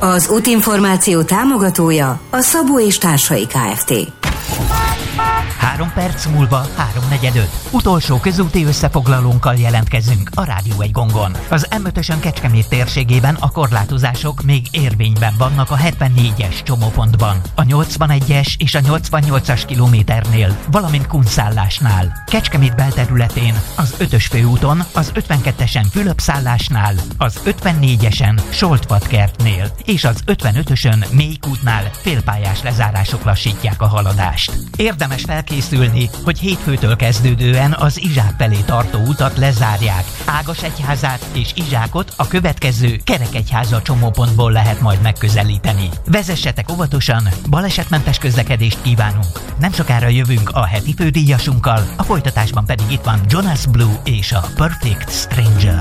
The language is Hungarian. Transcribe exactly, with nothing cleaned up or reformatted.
Az útinformáció támogatója a Szabó és Társai Kft. Három perc múlva háromnegyed öt. Utolsó közúti összefoglalónkkal jelentkezünk a Rádió egy gongon. Az em ötösön Kecskemét térségében a korlátozások még érvényben vannak a hetvennégyes csomópontban, a nyolcvanegyes és a nyolcvannyolcas kilométernél, valamint Kunszállásnál. Kecskemét belterületén, az ötös főúton, az ötvenkettesen Fülöp-szállásnál, az ötvennégyesen Soltvatkertnél és az ötvenötösön Mélykútnál félpályás lezárások lassítják a haladást. Érdemes felkészülni, hogy hétfőtől kezdődően az Izsák felé tartó utat lezárják. Ágasegyházát és Izsákot a következő Kerekegyháza csomópontból lehet majd megközelíteni. Vezessetek óvatosan, balesetmentes közlekedést kívánunk. Nem sokára jövünk a heti fődíjasunkkal, a folytatásban pedig itt van Jonas Blue és a Perfect Stranger.